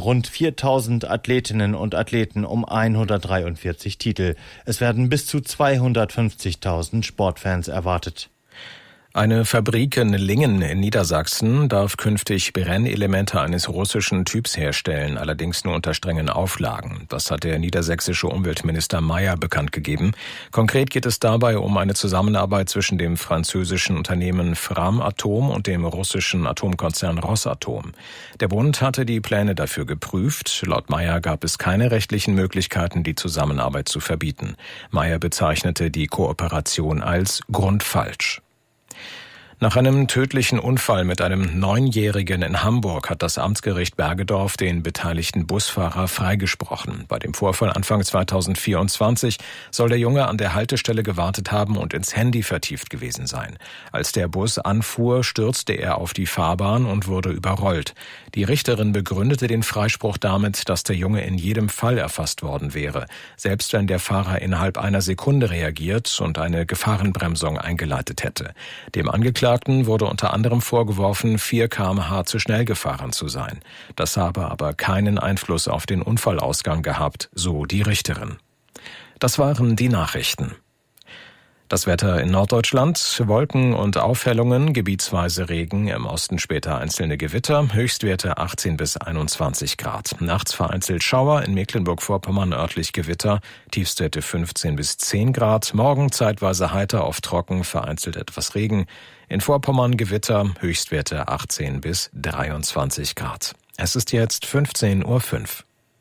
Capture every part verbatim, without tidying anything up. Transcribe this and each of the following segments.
rund viertausend Athletinnen und Athleten um hundertdreiundvierzig Titel. Es werden bis zu zweihundertfünfzigtausend Sportfans erwartet. Eine Fabrik in Lingen in Niedersachsen darf künftig Brennelemente eines russischen Typs herstellen, allerdings nur unter strengen Auflagen. Das hat der niedersächsische Umweltminister Mayer bekannt gegeben. Konkret geht es dabei um eine Zusammenarbeit zwischen dem französischen Unternehmen Framatome und dem russischen Atomkonzern Rosatom. Der Bund hatte die Pläne dafür geprüft. Laut Mayer gab es keine rechtlichen Möglichkeiten, die Zusammenarbeit zu verbieten. Mayer bezeichnete die Kooperation als grundfalsch. Nach einem tödlichen Unfall mit einem Neunjährigen in Hamburg hat das Amtsgericht Bergedorf den beteiligten Busfahrer freigesprochen. Bei dem Vorfall Anfang zweitausendvierundzwanzig soll der Junge an der Haltestelle gewartet haben und ins Handy vertieft gewesen sein. Als der Bus anfuhr, stürzte er auf die Fahrbahn und wurde überrollt. Die Richterin begründete den Freispruch damit, dass der Junge in jedem Fall erfasst worden wäre, selbst wenn der Fahrer innerhalb einer Sekunde reagiert und eine Gefahrenbremsung eingeleitet hätte. Dem Angeklagten wurde unter anderem vorgeworfen, vier Kilometer pro Stunde zu schnell gefahren zu sein. Das habe aber keinen Einfluss auf den Unfallausgang gehabt, so die Richterin. Das waren die Nachrichten. Das Wetter in Norddeutschland, Wolken und Aufhellungen, gebietsweise Regen, im Osten später einzelne Gewitter, Höchstwerte achtzehn bis einundzwanzig Grad. Nachts vereinzelt Schauer, in Mecklenburg-Vorpommern örtlich Gewitter, Tiefstwerte fünfzehn bis zehn Grad. Morgen zeitweise heiter, oft trocken, vereinzelt etwas Regen. In Vorpommern Gewitter, Höchstwerte achtzehn bis dreiundzwanzig Grad. Es ist jetzt fünfzehn Uhr fünf.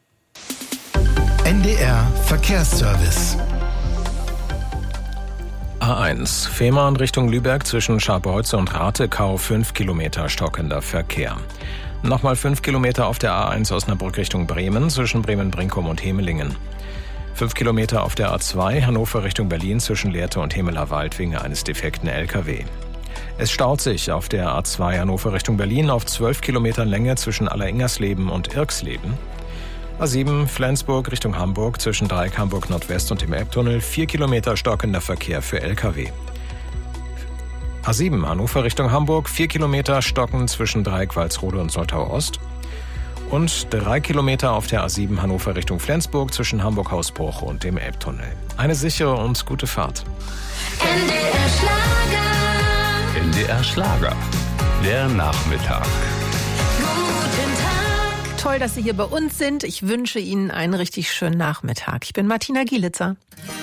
N D R Verkehrsservice. A eins, Fehmarn Richtung Lübeck zwischen Scharbeutze und Ratekau, fünf Kilometer stockender Verkehr. Nochmal fünf Kilometer auf der A eins Osnabrück Richtung Bremen zwischen Bremen-Brinkum und Hemelingen. fünf Kilometer auf der A zwei Hannover Richtung Berlin zwischen Lehrte und Hemelerwald wegen eines defekten L K W. Es staut sich auf der A zwei Hannover Richtung Berlin auf zwölf Kilometern Länge zwischen Alleringersleben und Irksleben. A sieben Flensburg Richtung Hamburg zwischen Dreieck Hamburg Nordwest und dem Elbtunnel, vier Kilometer stockender Verkehr für L K W. A sieben Hannover Richtung Hamburg, vier Kilometer stocken zwischen Dreieck Walsrode und Soltau Ost. Und drei Kilometer auf der A sieben Hannover Richtung Flensburg zwischen Hamburg-Hausbruch und dem Elbtunnel. Eine sichere und gute Fahrt. N D R Schlager. N D R Schlager. Der Nachmittag. Toll, dass Sie hier bei uns sind. Ich wünsche Ihnen einen richtig schönen Nachmittag. Ich bin Martina Gielitzer.